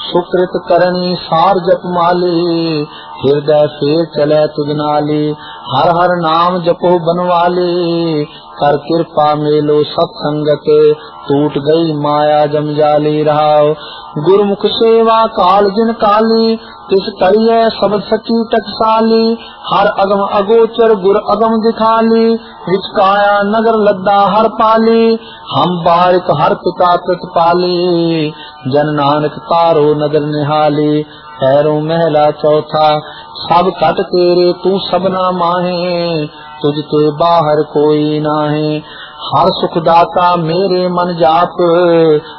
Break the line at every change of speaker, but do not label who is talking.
सुकृत करनी सार जप माली, हृदय से चले तुझ नाली। हर हर नाम जपो बनवाली, कर कृपा मेलो सत्संगत, टूट गई माया जमजाली। रहाओ गुरुमुख सेवा काल जिन काली, तिस करिय सब सची टकसाली। हर अगम अगोचर गुर अगम दिखाली, विचकाया नगर लद्दा हर पाली। हम बारिक हर पिता प्रतिपाली, जन नानक तारो नगर निहाली। पैरों महला चौथा सब कट तेरे तू सबना माहे, तुझ ते बाहर कोई नाहे। हर सुखदाता मेरे मन जाप,